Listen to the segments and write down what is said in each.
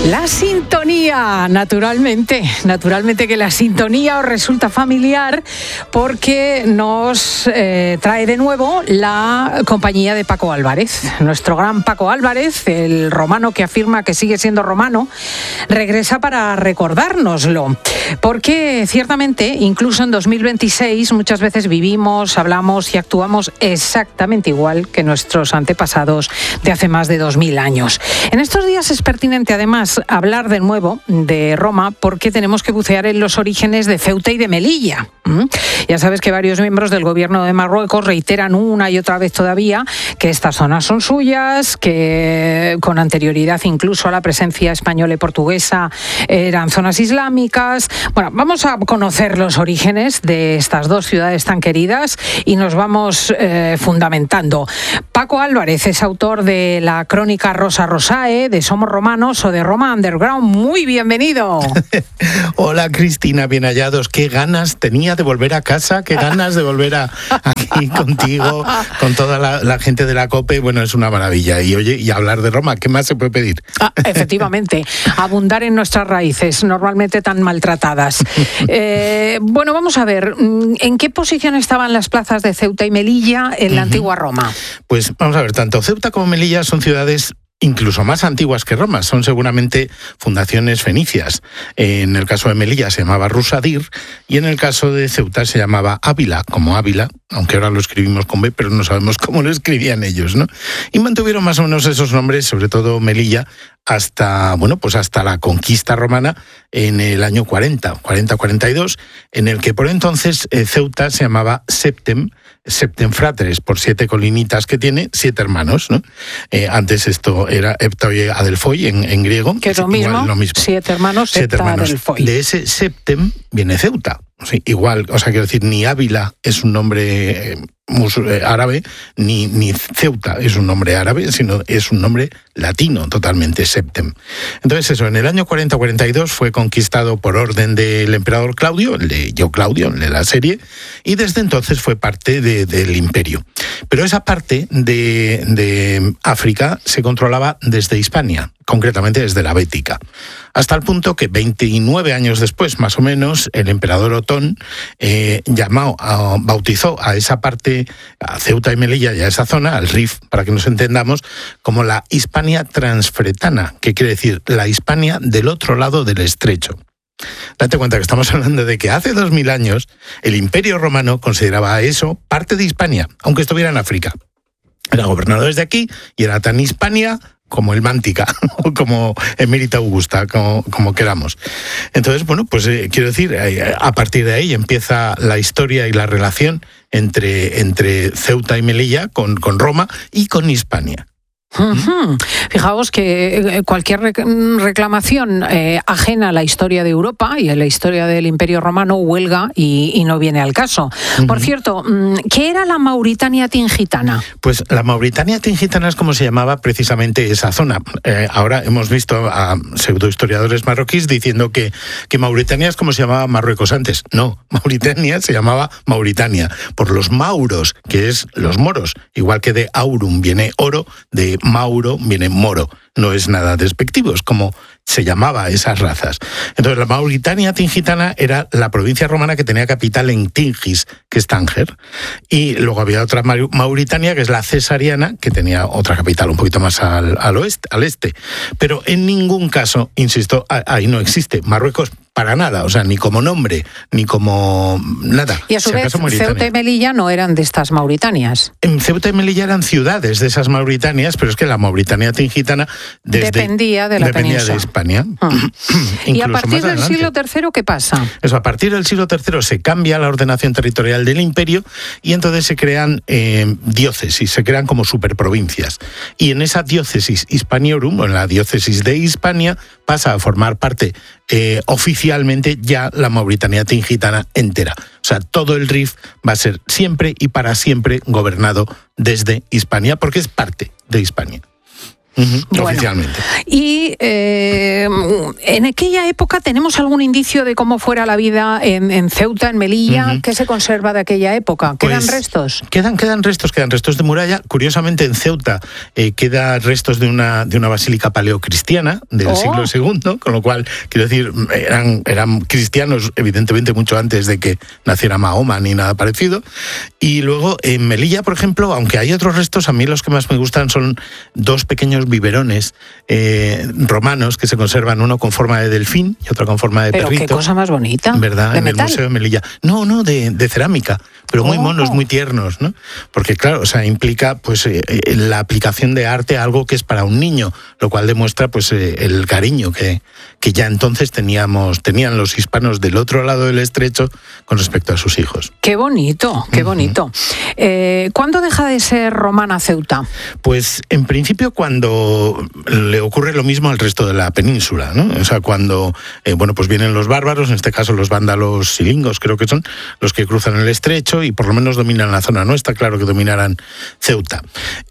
La sintonía, naturalmente que la sintonía os resulta familiar porque nos trae de nuevo la compañía de Paco Álvarez. Nuestro gran Paco Álvarez, el romano que afirma que sigue siendo romano, regresa para recordárnoslo. Porque ciertamente, incluso en 2026, muchas veces vivimos, hablamos y actuamos exactamente igual que nuestros antepasados de hace más de 2000 años. En estos días es pertinente, además, hablar de nuevo de Roma porque tenemos que bucear en los orígenes de Ceuta y de Melilla. Ya sabes que varios miembros del gobierno de Marruecos reiteran una y otra vez todavía que estas zonas son suyas, que con anterioridad incluso a la presencia española y portuguesa eran zonas islámicas. Bueno, vamos a conocer los orígenes de estas dos ciudades tan queridas y nos vamos fundamentando. Paco Álvarez es autor de la crónica Rosa Rosae, de Somos Romanos o de Roma Underground. Muy bienvenido. Hola Cristina, bien hallados. Qué ganas tenía de volver a casa, qué ganas de volver aquí contigo, con toda la gente de la COPE. Bueno, es una maravilla. Y oye, y hablar de Roma, ¿qué más se puede pedir? Efectivamente, abundar en nuestras raíces, normalmente tan maltratadas. Bueno, vamos a ver, ¿en qué posición estaban las plazas de Ceuta y Melilla en la antigua Roma? Pues vamos a ver, tanto Ceuta como Melilla son ciudades incluso más antiguas que Roma, son seguramente fundaciones fenicias. En el caso de Melilla se llamaba Rusadir y en el caso de Ceuta se llamaba Ávila, como Ávila, aunque ahora lo escribimos con B, pero no sabemos cómo lo escribían ellos, ¿no? Y mantuvieron más o menos esos nombres, sobre todo Melilla, hasta la conquista romana en el año 40-42, en el que por entonces Ceuta se llamaba Septem Fratres, por 7 colinitas que tiene, 7 hermanos, ¿no? Antes esto era Heptoi Adelphoi en griego. Que es lo mismo, 7 hermanos, Hepta Adelphoi. De ese Septem viene Ceuta. Sí, igual, o sea, quiero decir, ni Ávila es un nombre árabe, ni Ceuta es un nombre árabe, sino es un nombre latino totalmente, Septem. Entonces eso, en el año 40-42 fue conquistado por orden del emperador Claudio, el de Yo Claudio, el de la serie, y desde entonces fue parte del imperio. Pero esa parte de África se controlaba desde Hispania, concretamente desde la Bética, hasta el punto que 29 años después, más o menos, el emperador Otón bautizó a esa parte, a Ceuta y Melilla y a esa zona, al Rif, para que nos entendamos, como la Hispania transfretana, que quiere decir la Hispania del otro lado del estrecho. Date cuenta que estamos hablando de que hace 2000 años el Imperio Romano consideraba a eso parte de Hispania, aunque estuviera en África. Era gobernado desde aquí y era tan Hispania como el Mántica, o como Emérita Augusta, como queramos. Entonces, bueno, pues quiero decir, a partir de ahí empieza la historia y la relación entre Ceuta y Melilla con Roma y con Hispania. Fijaos que cualquier reclamación ajena a la historia de Europa y a la historia del Imperio Romano huelga y no viene al caso. Por cierto, ¿qué era la Mauritania Tingitana? Pues la Mauritania Tingitana es como se llamaba precisamente esa zona. Ahora hemos visto a pseudohistoriadores marroquíes diciendo que Mauritania es como se llamaba Marruecos antes. No, Mauritania se llamaba Mauritania por los mauros, que es los moros. Igual que de aurum viene oro, de Mauro viene moro. No es nada despectivo, es como se llamaba a esas razas. Entonces la Mauritania Tingitana era la provincia romana que tenía capital en Tingis, que es Tánger. Y luego había otra Mauritania, que es la Cesariana, que tenía otra capital un poquito más al este. Pero en ningún caso, insisto, ahí no existe Marruecos para nada, o sea, ni como nombre, ni como nada. Y a su vez, Ceuta y Melilla no eran de estas Mauritanias. En Ceuta y Melilla eran ciudades de esas Mauritanias, pero es que la Mauritania Tingitana dependía de la península. De Hispania. Y a partir del siglo III, ¿qué pasa? Eso, a partir del siglo III se cambia la ordenación territorial del imperio y entonces se crean diócesis, se crean como superprovincias. Y en esa diócesis Hispaniorum, o en la diócesis de Hispania, pasa a formar parte oficialmente ya la Mauritania Tingitana entera. O sea, todo el Rif va a ser siempre y para siempre gobernado desde Hispania, porque es parte de Hispania. Bueno, oficialmente. Y en aquella época, ¿tenemos algún indicio de cómo fuera la vida en Ceuta, en Melilla? ¿Qué se conserva de aquella época? ¿Quedan restos? Quedan restos de muralla. Curiosamente, en Ceuta quedan restos de una basílica paleocristiana del siglo II, con lo cual, quiero decir, eran cristianos, evidentemente, mucho antes de que naciera Mahoma ni nada parecido. Y luego, en Melilla, por ejemplo, aunque hay otros restos, a mí los que más me gustan son dos pequeños biberones romanos que se conservan, uno con forma de delfín y otro con forma de perrito. Pero qué cosa más bonita. ¿Verdad? ¿De en metal? el Museo de Melilla. No, de cerámica, pero muy monos, muy tiernos, ¿no? Porque claro, o sea, implica pues la aplicación de arte a algo que es para un niño, lo cual demuestra pues el cariño que ya entonces tenían los hispanos del otro lado del estrecho con respecto a sus hijos. Qué bonito, qué bonito. ¿Cuándo deja de ser romana Ceuta? Pues en principio cuando le ocurre lo mismo al resto de la península, ¿no? O sea, cuando pues vienen los bárbaros, en este caso los vándalos silingos, creo que son los que cruzan el estrecho y por lo menos dominan la zona. No está claro que dominarán Ceuta.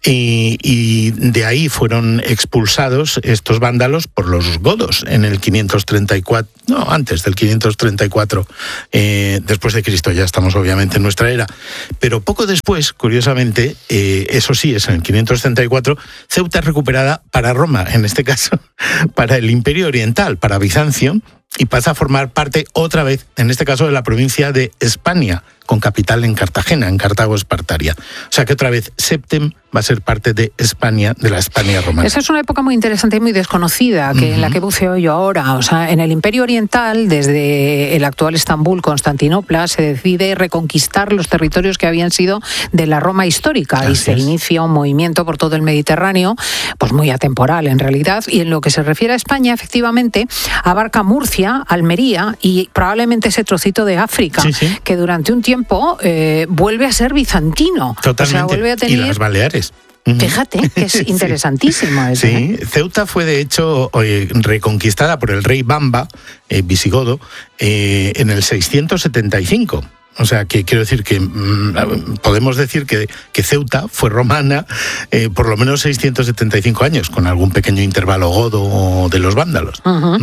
Y de ahí fueron expulsados estos vándalos por los godos en el 534, no, antes del 534 después de Cristo. Ya estamos obviamente en nuestra era. Pero poco después, curiosamente, eso sí, es en el 534, Ceuta es recuperada para Roma, en este caso, para el Imperio Oriental, para Bizancio, y pasa a formar parte otra vez, en este caso, de la provincia de Hispania, con capital en Cartagena, en Cartago Espartaria. O sea que otra vez Septem va a ser parte de Hispania, de la Hispania romana. Esa es una época muy interesante y muy desconocida, en la que buceo yo ahora. O sea, en el Imperio Oriental, desde el actual Estambul, Constantinopla, se decide reconquistar los territorios que habían sido de la Roma histórica. Así y se inicia un movimiento por todo el Mediterráneo, pues muy atemporal en realidad. Y en lo que se refiere a España, efectivamente, abarca Murcia, Almería y probablemente ese trocito de África, que durante un tiempo vuelve a ser bizantino. Totalmente. O sea, vuelve a tener... Y las Baleares. Fíjate, que es interesantísimo eso. Sí, Ceuta fue de hecho reconquistada por el rey Bamba, visigodo, en el 675. O sea, que quiero decir que podemos decir que Ceuta fue romana por lo menos 675 años, con algún pequeño intervalo godo de los vándalos.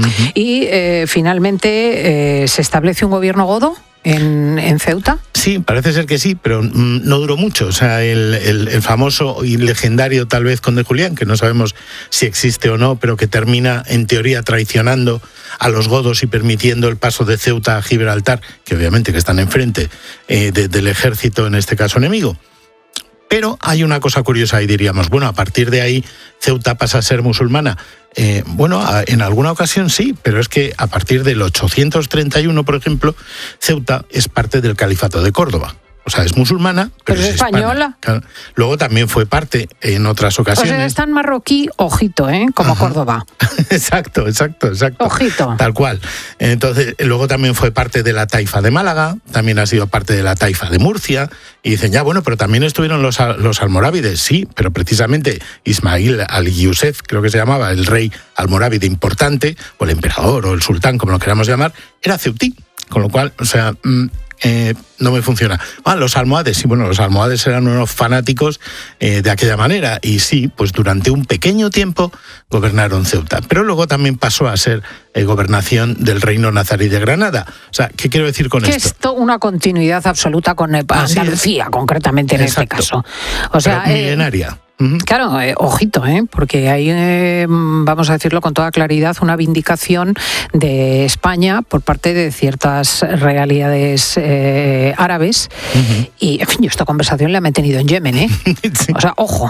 Y finalmente se establece un gobierno godo en Ceuta. Sí, parece ser que sí, pero no duró mucho. O sea, el famoso y legendario tal vez Conde Julián, que no sabemos si existe o no, pero que termina en teoría traicionando a los godos y permitiendo el paso de Ceuta a Gibraltar, que obviamente que están enfrente del ejército, en este caso enemigo. Pero hay una cosa curiosa y diríamos, bueno, a partir de ahí Ceuta pasa a ser musulmana. En alguna ocasión sí, pero es que a partir del 831, por ejemplo, Ceuta es parte del Califato de Córdoba. O sea, es musulmana, pero es española. Luego también fue parte en otras ocasiones. O sea, es tan marroquí, ojito, como Córdoba. Exacto. Ojito. Tal cual. Entonces, luego también fue parte de la taifa de Málaga, también ha sido parte de la taifa de Murcia, y dicen, pero también estuvieron los almorávides, sí, pero precisamente Ismail al-Yusef, creo que se llamaba, el rey almorávide importante, o el emperador, o el sultán, como lo queramos llamar, era ceutí, con lo cual, o sea... no me funciona. Los almohades, sí, los almohades eran unos fanáticos de aquella manera y sí, pues durante un pequeño tiempo gobernaron Ceuta, pero luego también pasó a ser gobernación del reino nazarí de Granada. O sea, ¿qué quiero decir con esto? Que es una continuidad absoluta con Andalucía, concretamente en este caso. O sea, pero milenaria. Claro, ojito, porque hay, vamos a decirlo con toda claridad, una vindicación de España por parte de ciertas realidades árabes. Y, en fin, yo esta conversación la he mantenido en Yemen, Sí. O sea, ojo.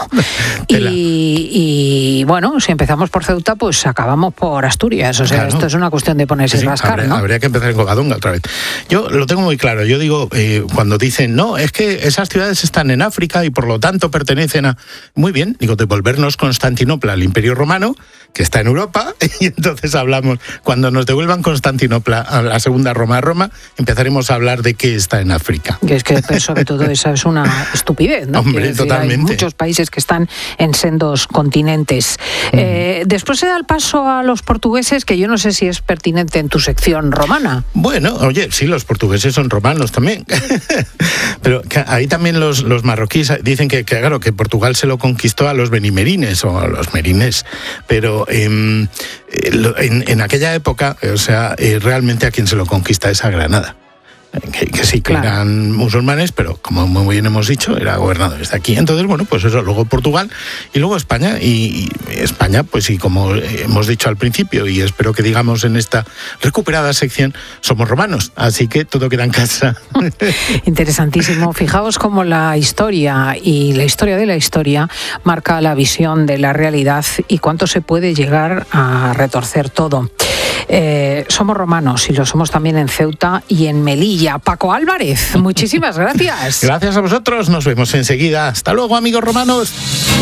Y bueno, si empezamos por Ceuta, pues acabamos por Asturias. O sea, claro. Esto es una cuestión de ponerse y rascar, ¿no? Habría que empezar en Covadonga otra vez. Yo lo tengo muy claro. Yo digo, cuando dicen, no, es que esas ciudades están en África y por lo tanto pertenecen a... Muy bien, digo, devolvernos Constantinopla al Imperio Romano, que está en Europa, y entonces hablamos, cuando nos devuelvan Constantinopla a la segunda Roma, empezaremos a hablar de qué está en África. Que es que sobre todo esa es una estupidez, ¿no? Hombre, totalmente. Hay muchos países que están en sendos continentes. Después se da el paso a los portugueses, que yo no sé si es pertinente en tu sección romana. Bueno, oye, sí, los portugueses son romanos también. Pero ahí también los marroquíes dicen que claro, que Portugal se lo conquistó a los benimerines o a los merines, pero en aquella época, o sea, realmente a quien se lo conquista es a Granada. Que sí, que claro, eran musulmanes, pero como muy bien hemos dicho, era gobernadores de aquí. Entonces, bueno, pues eso, luego Portugal y luego España. Y España, pues sí, como hemos dicho al principio, y espero que digamos en esta recuperada sección, somos romanos, así que todo queda en casa. Interesantísimo. Fijaos cómo la historia y la historia de la historia marca la visión de la realidad y cuánto se puede llegar a retorcer todo. Somos romanos y lo somos también en Ceuta y en Melilla. Paco Álvarez, muchísimas gracias. Gracias a vosotros, nos vemos enseguida. Hasta luego, amigos romanos.